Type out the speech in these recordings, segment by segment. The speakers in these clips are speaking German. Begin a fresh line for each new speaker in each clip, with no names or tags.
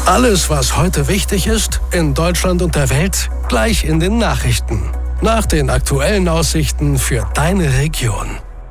Alles, was heute wichtig ist, in Deutschland und der Welt, gleich in den Nachrichten. Nach den aktuellen Aussichten für deine Region.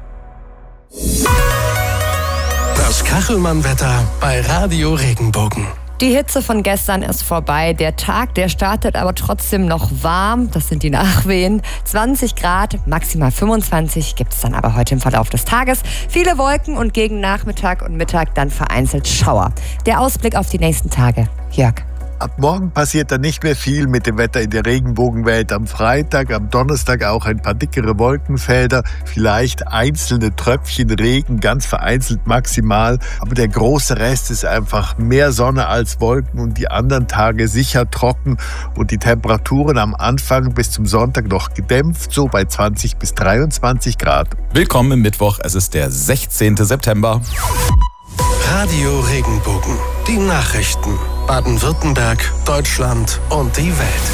Das Kachelmann-Wetter bei Radio Regenbogen.
Die Hitze von gestern ist vorbei. Der Tag, der startet aber trotzdem noch warm. Das sind die Nachwehen. 20 Grad, maximal 25 gibt es dann aber heute im Verlauf des Tages. Viele Wolken und gegen Nachmittag und Mittag dann vereinzelt Schauer. Der Ausblick auf die nächsten Tage. Jörg.
Ab morgen passiert dann nicht mehr viel mit dem Wetter in der Regenbogenwelt. Am Freitag, am Donnerstag auch ein paar dickere Wolkenfelder, vielleicht einzelne Tröpfchen Regen, ganz vereinzelt maximal. Aber der große Rest ist einfach mehr Sonne als Wolken und die anderen Tage sicher trocken und die Temperaturen am Anfang bis zum Sonntag noch gedämpft, so bei 20 bis 23 Grad.
Willkommen im Mittwoch, es ist der 16. September.
Radio Regenbogen, die Nachrichten. Baden-Württemberg, Deutschland und die Welt.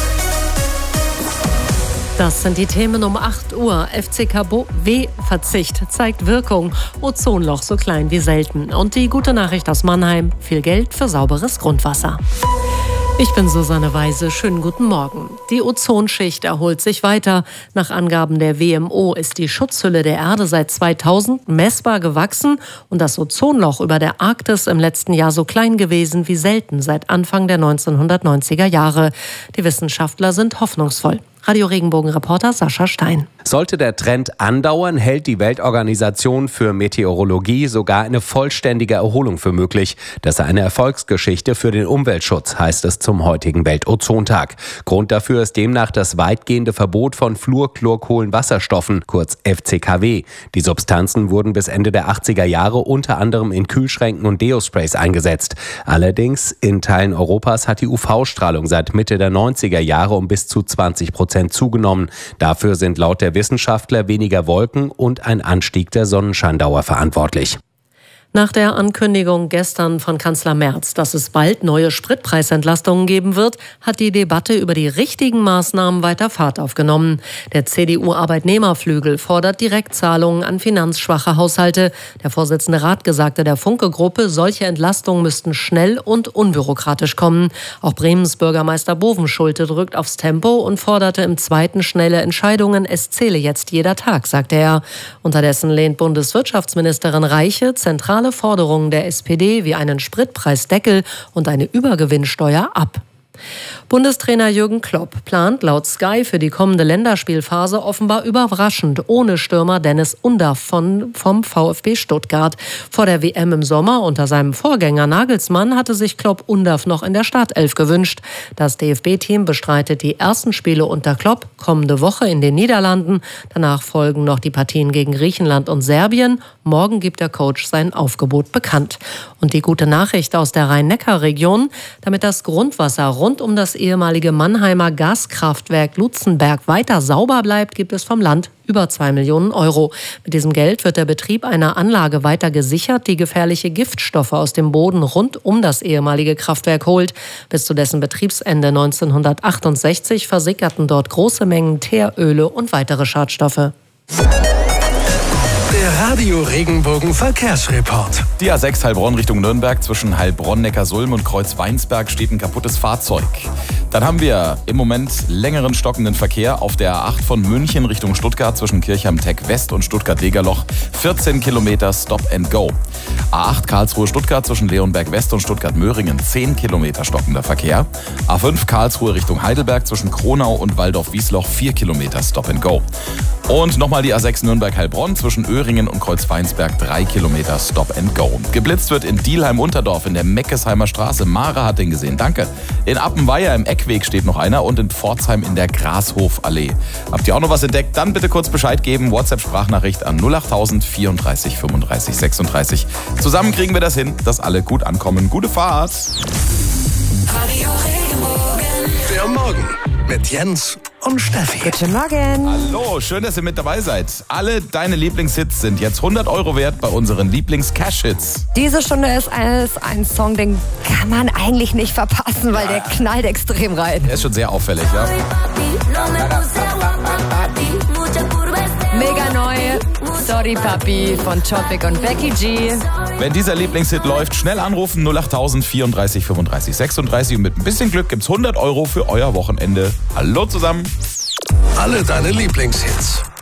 Das sind die Themen um 8 Uhr. FCKW-Verzicht zeigt Wirkung. Ozonloch so klein wie selten. Und die gute Nachricht aus Mannheim: viel Geld für sauberes Grundwasser. Ich bin Susanne Weise. Schönen guten Morgen. Die Ozonschicht erholt sich weiter. Nach Angaben der WMO ist die Schutzhülle der Erde seit 2000 messbar gewachsen und das Ozonloch über der Arktis im letzten Jahr so klein gewesen wie selten seit Anfang der 1990er Jahre. Die Wissenschaftler sind hoffnungsvoll. Radio Regenbogen-Reporter Sascha Stein.
Sollte der Trend andauern, hält die Weltorganisation für Meteorologie sogar eine vollständige Erholung für möglich. Das sei eine Erfolgsgeschichte für den Umweltschutz, heißt es zum heutigen Weltozontag. Grund dafür ist demnach das weitgehende Verbot von Fluorchlorkohlenwasserstoffen, kurz FCKW. Die Substanzen wurden bis Ende der 80er Jahre unter anderem in Kühlschränken und Deosprays eingesetzt. Allerdings in Teilen Europas hat die UV-Strahlung seit Mitte der 90er Jahre um bis zu 20% zugenommen. Dafür sind laut der Wissenschaftler weniger Wolken und ein Anstieg der Sonnenscheindauer verantwortlich.
Nach der Ankündigung gestern von Kanzler Merz, dass es bald neue Spritpreisentlastungen geben wird, hat die Debatte über die richtigen Maßnahmen weiter Fahrt aufgenommen. Der CDU-Arbeitnehmerflügel fordert Direktzahlungen an finanzschwache Haushalte. Der Vorsitzende Rath sagte der Funke-Gruppe, solche Entlastungen müssten schnell und unbürokratisch kommen. Auch Bremens Bürgermeister Bovenschulte drückt aufs Tempo und forderte im Zweiten schnelle Entscheidungen. Es zähle jetzt jeder Tag, sagte er. Unterdessen lehnt Bundeswirtschaftsministerin Reiche zentrale Forderungen der SPD wie einen Spritpreisdeckel und eine Übergewinnsteuer ab. Bundestrainer Jürgen Klopp plant laut Sky für die kommende Länderspielphase offenbar überraschend ohne Stürmer Dennis Undaff vom VfB Stuttgart. Vor der WM im Sommer unter seinem Vorgänger Nagelsmann hatte sich Klopp Undaff noch in der Startelf gewünscht. Das DFB-Team bestreitet die ersten Spiele unter Klopp kommende Woche in den Niederlanden. Danach folgen noch die Partien gegen Griechenland und Serbien. Morgen gibt der Coach sein Aufgebot bekannt. Und die gute Nachricht aus der Rhein-Neckar-Region: Damit das Grundwasser rund um das ehemalige Mannheimer Gaskraftwerk Lutzenberg weiter sauber bleibt, gibt es vom Land über 2 Millionen Euro. Mit diesem Geld wird der Betrieb einer Anlage weiter gesichert, die gefährliche Giftstoffe aus dem Boden rund um das ehemalige Kraftwerk holt. Bis zu dessen Betriebsende 1968 versickerten dort große Mengen Teeröle und weitere Schadstoffe.
Der Radio Regenbogen Verkehrsreport.
Die A6 Heilbronn Richtung Nürnberg zwischen Heilbronn-Neckarsulm und Kreuzweinsberg steht ein kaputtes Fahrzeug. Dann haben wir im Moment längeren stockenden Verkehr auf der A8 von München Richtung Stuttgart zwischen Kirchheim-Teck West und Stuttgart-Degerloch. 14 Kilometer Stop and Go. A8 Karlsruhe-Stuttgart zwischen Leonberg West und Stuttgart-Möhringen. 10 Kilometer stockender Verkehr. A5 Karlsruhe Richtung Heidelberg zwischen Kronau und Waldorf-Wiesloch. 4 Kilometer Stop and Go. Und nochmal die A6 Nürnberg-Heilbronn zwischen Öhringen und Kreuzweinsberg. 3 Kilometer Stop and Go. Geblitzt wird in Dielheim-Unterdorf in der Meckesheimer Straße. Mara hat den gesehen, danke. In Appenweier im Eckweg steht noch einer und in Pforzheim in der Grashofallee. Habt ihr auch noch was entdeckt? Dann bitte kurz Bescheid geben. WhatsApp-Sprachnachricht an 08000 34 35 36. Zusammen kriegen wir das hin, dass alle gut ankommen. Gute Fahrt!
Der Morgen mit Jens und Steffi.
Guten Morgen.
Hallo, schön, dass ihr mit dabei seid. Alle deine Lieblingshits sind jetzt 100 € wert bei unseren Lieblings-Cash-Hits.
Diese Stunde ist ein Song, den kann man eigentlich nicht verpassen, weil der knallt extrem rein.
Der ist schon sehr auffällig, ja.
Mega neu, Sorry Papi von Topic und Becky G.
Wenn dieser Lieblingshit läuft, schnell anrufen 08000 34 35 36 und mit ein bisschen Glück gibt's 100 € für euer Wochenende. Hallo zusammen.
Alle deine Lieblingshits.